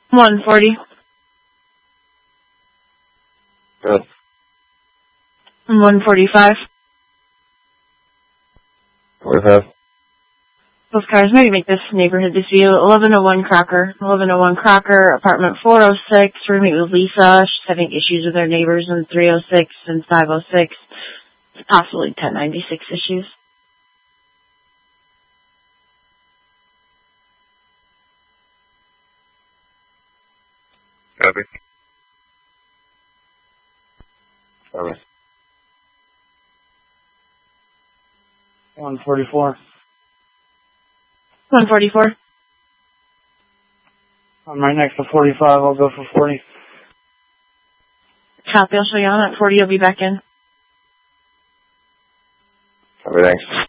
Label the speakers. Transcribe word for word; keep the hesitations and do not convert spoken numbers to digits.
Speaker 1: one forty.
Speaker 2: Good.
Speaker 1: one forty-five.
Speaker 2: forty-five.
Speaker 1: Both cars, maybe make this neighborhood this view. eleven oh one Crocker. eleven oh one Crocker, apartment four oh six. We're meet with Lisa. She's having issues with her neighbors in three oh six and five oh six. Possibly ten ninety-six issues.
Speaker 2: Copy. Copy.
Speaker 3: one forty-four.
Speaker 1: one forty-four.
Speaker 3: I'm right next to forty-five. I'll go for forty.
Speaker 1: Copy. I'll show you on at forty. You'll be back in.
Speaker 2: Copy, thanks.